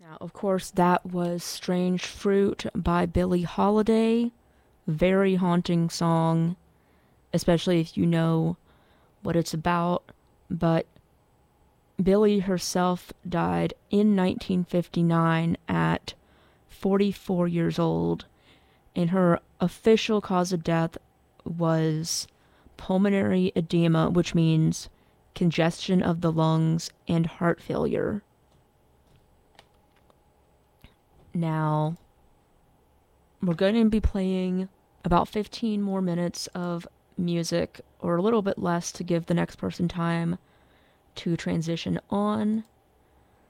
Now, of course, that was Strange Fruit by Billie Holiday. Very haunting song, especially if you know what it's about. But Billie herself died in 1959 at 44 years old, and her official cause of death was pulmonary edema, which means congestion of the lungs and heart failure. Now, we're going to be playing about 15 more minutes of music, or a little bit less to give the next person time to transition on.